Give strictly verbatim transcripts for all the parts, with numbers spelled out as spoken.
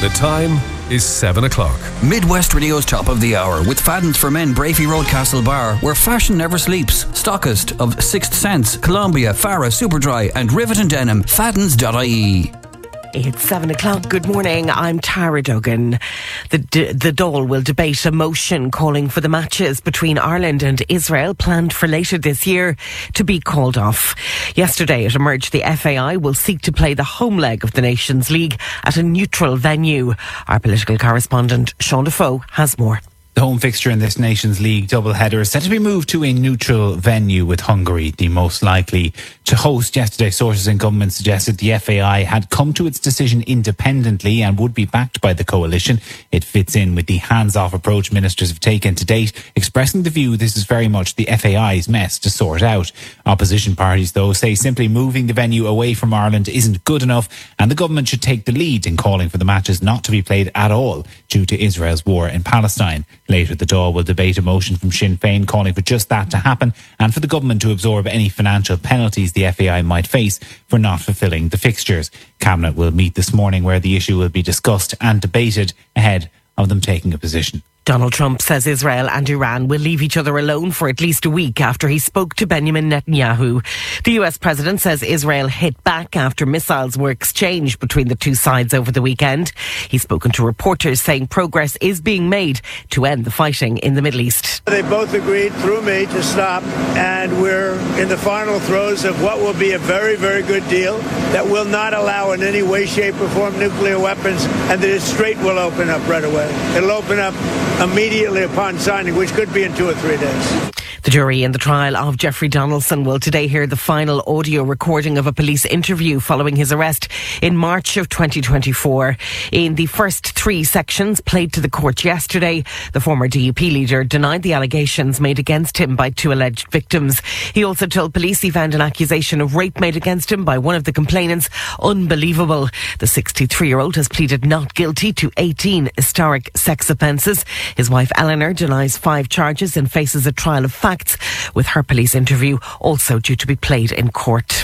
The time is seven o'clock. Midwest Radio's top of the hour with Fadden's for Men, Brafey Road, Castlebar, where fashion never sleeps. Stockist of Sixth Sense, Columbia, Farah, Superdry and Rivet and Denim. Faddens dot I E. It's seven o'clock. Good morning. I'm Tara Duggan. The D- the Dáil will debate a motion calling for the matches between Ireland and Israel planned for later this year to be called off. Yesterday it emerged the F A I will seek to play the home leg of the Nations League at a neutral venue. Our political correspondent Sean Defoe has more. The home fixture in this Nations League doubleheader is set to be moved to a neutral venue, with Hungary the most likely to host. Yesterday, sources in government suggested the F A I had come to its decision independently and would be backed by the coalition. It fits in with the hands-off approach ministers have taken to date, expressing the view this is very much the F A I's mess to sort out. Opposition parties, though, say simply moving the venue away from Ireland isn't good enough, and the government should take the lead in calling for the matches not to be played at all due to Israel's war in Palestine. Later, the Dáil will debate a motion from Sinn Féin calling for just that to happen and for the government to absorb any financial penalties the F A I might face for not fulfilling the fixtures. Cabinet will meet this morning where the issue will be discussed and debated ahead of them taking a position. Donald Trump says Israel and Iran will leave each other alone for at least a week after he spoke to Benjamin Netanyahu. The U S president says Israel hit back after missiles were exchanged between the two sides over the weekend. He's spoken to reporters saying progress is being made to end the fighting in the Middle East. They both agreed through me to stop, and we're in the final throes of what will be a very, very good deal that will not allow in any way, shape or form nuclear weapons, and that its strait will open up right away. It'll open up immediately upon signing, which could be in two or three days. The jury in the trial of Jeffrey Donaldson will today hear the final audio recording of a police interview following his arrest in March of twenty twenty-four. In the first three sections played to the court yesterday, the former D U P leader denied the allegations made against him by two alleged victims. He also told police he found an accusation of rape made against him by one of the complainants unbelievable. The sixty-three-year-old has pleaded not guilty to eighteen historic sex offences. His wife Eleanor denies five charges and faces a trial of facts, with her police interview also due to be played in court.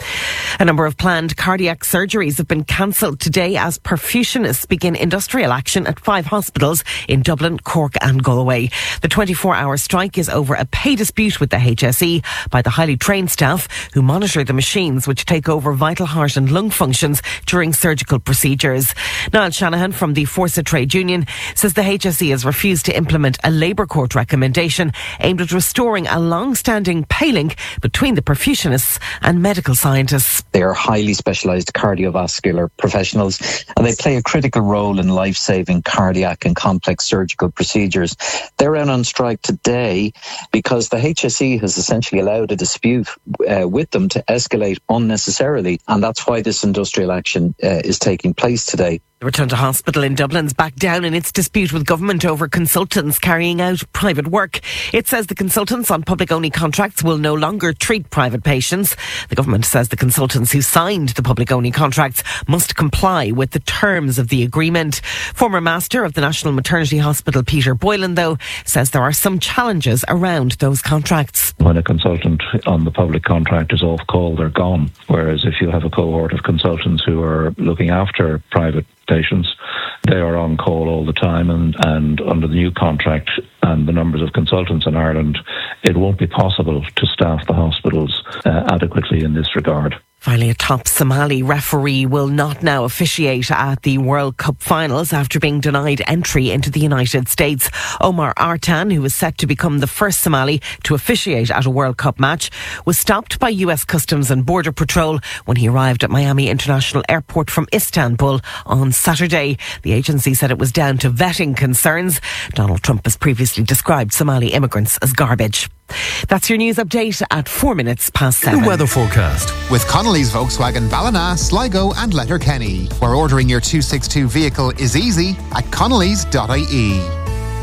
A number of planned cardiac surgeries have been cancelled today as perfusionists begin industrial action at five hospitals in Dublin, Cork and Galway. The twenty-four hour strike is over a pay dispute with the H S E by the highly trained staff who monitor the machines which take over vital heart and lung functions during surgical procedures. Niall Shanahan from the Forsa Trade Union says the H S E has refused to implement a Labour Court recommendation aimed at restoring a long-standing pay link between the perfusionists and medical scientists. Scientists. They are highly specialised cardiovascular professionals and they play a critical role in life-saving cardiac and complex surgical procedures. They're out on strike today because the H S E has essentially allowed a dispute uh, with them to escalate unnecessarily, and that's why this industrial action uh, is taking place today. The Return to Hospital in Dublin's back down in its dispute with government over consultants carrying out private work. It says the consultants on public-only contracts will no longer treat private patients. The government says the consultants who signed the public-only contracts must comply with the terms of the agreement. Former master of the National Maternity Hospital, Peter Boylan, though, says there are some challenges around those contracts. When a consultant on the public contract is off call, they're gone. Whereas if you have a cohort of consultants who are looking after private patients, they are on call all the time, and, and under the new contract and the numbers of consultants in Ireland, it won't be possible to staff the hospitals uh, adequately in this regard. Finally, a top Somali referee will not now officiate at the World Cup finals after being denied entry into the United States. Omar Artan, who was set to become the first Somali to officiate at a World Cup match, was stopped by U S Customs and Border Patrol when he arrived at Miami International Airport from Istanbul on Saturday. The agency said it was down to vetting concerns. Donald Trump has previously described Somali immigrants as garbage. That's your news update at four minutes past seven. The weather forecast with Connolly's Volkswagen Ballina, Sligo and Letterkenny, where ordering your two sixty-two vehicle is easy at connellys dot I E.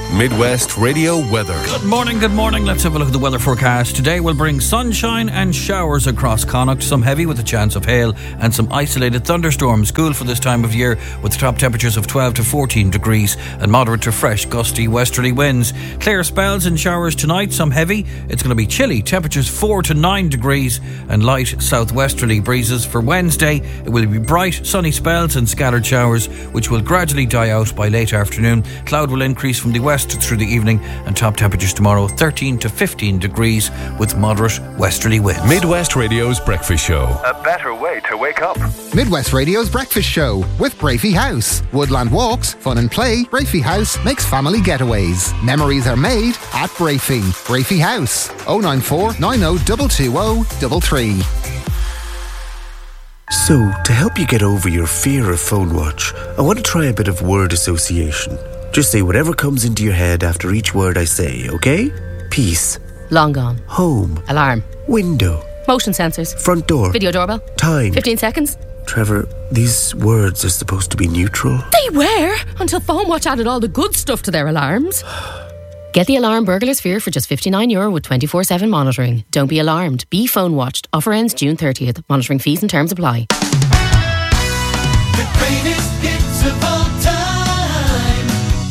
Midwest Radio weather. Good morning, good morning. Let's have a look at the weather forecast. Today will bring sunshine and showers across Connacht, some heavy with a chance of hail and some isolated thunderstorms. Cool for this time of year with top temperatures of twelve to fourteen degrees and moderate to fresh gusty westerly winds. Clear spells and showers tonight, some heavy. It's going to be chilly, temperatures four to nine degrees and light southwesterly breezes. For Wednesday, it will be bright, sunny spells and scattered showers, which will gradually die out by late afternoon. Cloud will increase from the west through the evening and top temperatures tomorrow thirteen to fifteen degrees with moderate westerly winds. Midwest Radio's Breakfast Show. A better way to wake up. Midwest Radio's Breakfast Show with Brafey House. Woodland walks, fun and play. Brafey House makes family getaways. Memories are made at Brafey. Brafey House. oh nine four, nine oh two two oh three three. So, to help you get over your fear of phone watch, I want to try a bit of word association. Just say whatever comes into your head after each word I say, okay? Peace. Long gone. Home. Alarm. Window. Motion sensors. Front door. Video doorbell. Time. fifteen seconds. Trevor, these words are supposed to be neutral. They were, until Phone Watch added all the good stuff to their alarms. Get the alarm Burglar Sphere for just fifty-nine euro with twenty-four seven monitoring. Don't be alarmed. Be phone watched. Offer ends June thirtieth. Monitoring fees and terms apply. The greatest hits of all time.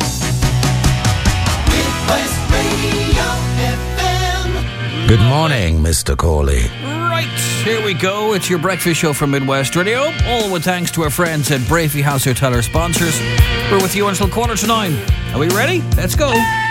Midwest Radio F M. Good morning, Mister Corley. Right, here we go. It's your breakfast show from Midwest Radio. All with thanks to our friends at Brafey House Hotel, our sponsors. We're with you until quarter to nine. Are we ready? Let's go.